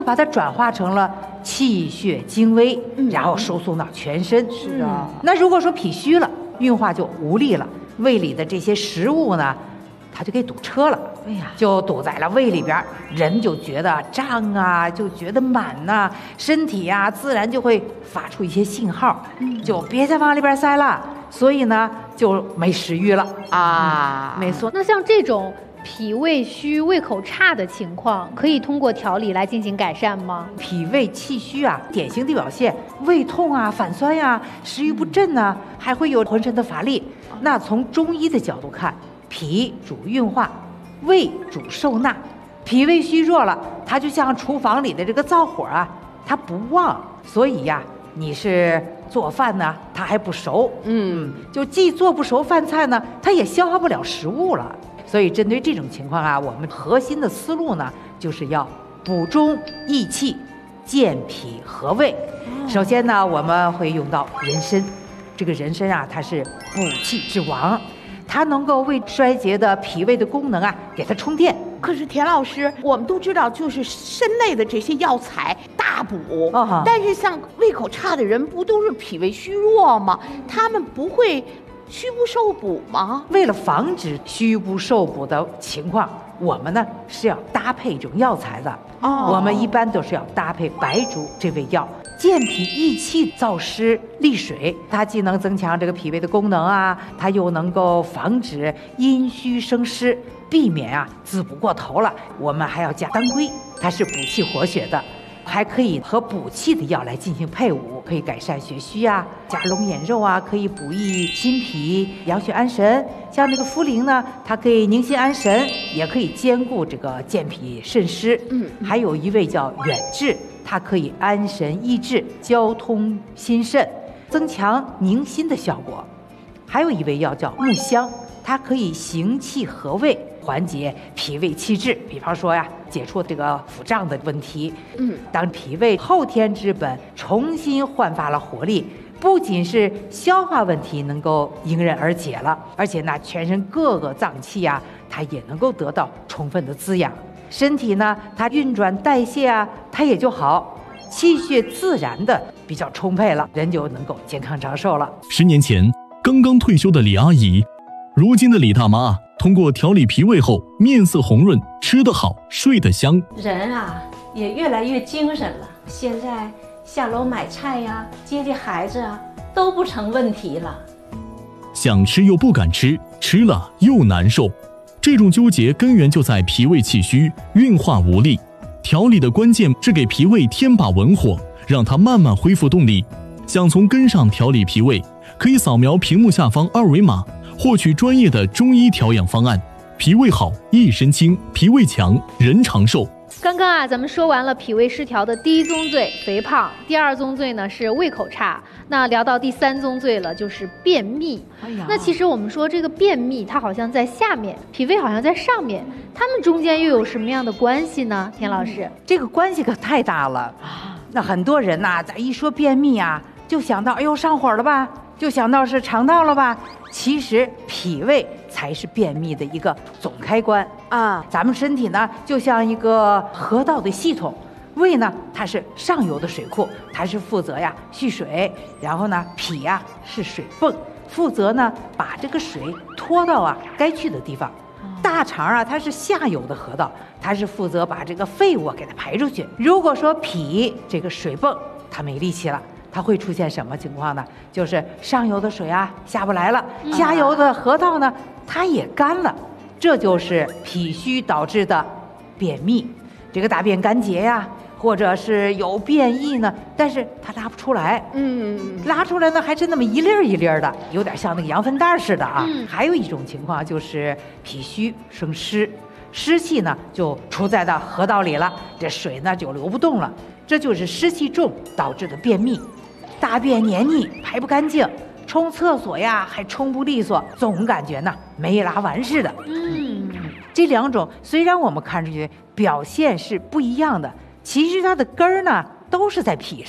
把它转化成了气血精微，然后输送到全身。 是的。 那如果说脾虚了，运化就无力了，胃里的这些食物呢，它就给堵车了。 哎呀， 就堵在了胃里边，人就觉得胀啊，就觉得满呐，身体呀自然就会发出一些信号，就别再往里边塞了，所以呢就没食欲了啊。 没错。那像这种脾胃虚、胃口差的情况，可以通过调理来进行改善吗？ 脾胃气虚啊，典型的表现胃痛啊、反酸呀、食欲不振啊，还会有浑身的乏力。那从中医的角度看，脾主运化，胃主受纳，脾胃虚弱了，它就像厨房里的这个灶火啊，它不旺，所以呀，你是做饭呢，它还不熟，就既做不熟饭菜呢，它也消化不了食物了。所以针对这种情况啊，我们核心的思路呢，就是要补中益气，健脾和胃。首先呢，我们会用到人参，这个人参啊，它是补气之王。它能够为衰竭的脾胃的功能啊，给它充电。 可是田老师，我们都知道，就是参类的这些药材大补，但是像胃口差的人，不都是脾胃虚弱吗？他们不会虚不受补吗？ 为了防止虚不受补的情况，我们呢是要搭配这种药材的。我们一般都是要搭配白术这味药。健脾益气、燥湿利水，它既能增强这个脾胃的功能啊，它又能够防止阴虚生湿，避免啊滋补过头了。我们还要加当归，它是补气活血的，还可以和补气的药来进行配伍，可以改善血虚啊，加龙眼肉啊，可以补益心脾、养血安神。像这个茯苓呢，它可以宁心安神，也可以兼顾这个健脾渗湿。还有一味叫远志，它可以安神益智、交通心肾，增强宁心的效果。还有一味药叫木香，它可以行气和胃，缓解脾胃气滞。比方说呀，解除这个腹胀的问题。当脾胃后天之本重新焕发了活力，不仅是消化问题能够迎刃而解了，而且呢，全身各个脏器啊，它也能够得到充分的滋养。身体呢，它运转代谢啊，它也就好，气血自然的比较充沛了，人就能够健康长寿了。 10年前刚刚退休的李阿姨，如今的李大妈通过调理脾胃后，面色红润，吃得好，睡得香， 人啊也越来越精神了。现在下楼买菜呀、接接孩子啊，都不成问题了。 想吃又不敢吃，吃了又难受。这种纠结根源就在脾胃气虚，运化无力。调理的关键是给脾胃添把文火，让它慢慢恢复动力。想从根上调理脾胃，可以扫描屏幕下方2维码，获取专业的中医调养方案。脾胃好，一身轻；脾胃强，人长寿。 刚刚啊，咱们说完了脾胃失调的第一宗罪肥胖，第二宗罪呢是胃口差，那聊到第3宗罪了，就是便秘。那其实我们说这个便秘，它好像在下面，脾胃好像在上面，它们中间又有什么样的关系呢？田老师， 这个关系可太大了啊！那很多人呐，咱一说便秘啊，就想到哎呦上火了吧，就想到是肠道了吧。其实脾胃才是便秘的一个总开关啊！咱们身体呢，就像一个河道的系统，胃呢它是上游的水库，它是负责呀蓄水，然后呢脾呀是水泵，负责呢把这个水拖到啊该去的地方。大肠啊，它是下游的河道，它是负责把这个废物给它排出去。如果说脾这个水泵它没力气了，它会出现什么情况呢？就是上游的水啊下不来了，下游的河道呢它也干了，这就是脾虚导致的便秘。这个大便干结呀，或者是有便意呢，但是它拉不出来，拉出来呢还是那么一粒儿一粒儿的，有点像那个羊粪蛋似的啊。还有一种情况就是脾虚生湿，湿气呢就出在到河道里了，这水呢就流不动了，这就是湿气重导致的便秘。大便黏腻排不干净，冲厕所呀还冲不利索，总感觉呢没拉完似的。这两种虽然我们看出去表现是不一样的，其实它的根儿呢都是在脾上。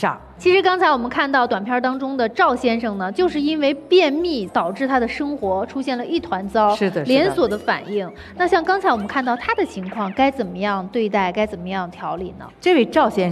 其实刚才我们看到短片当中的赵先生呢，就是因为便秘导致他的生活出现了一团糟， 是的， 连锁的反应。那像刚才我们看到他的情况，该怎么样对待，该怎么样调理呢？ 这位赵先生